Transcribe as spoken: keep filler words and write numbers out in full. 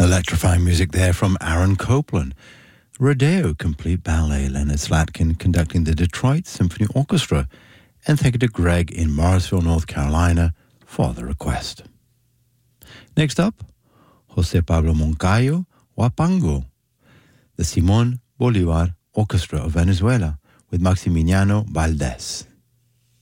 Electrifying music there from Aaron Copland. Rodeo Complete Ballet, Leonard Slatkin conducting the Detroit Symphony Orchestra, and thank you to Greg in Morrisville, North Carolina for the request. Next up, Jose Pablo Moncayo, Huapango, the Simón Bolívar Orchestra of Venezuela with Maximiliano Valdés.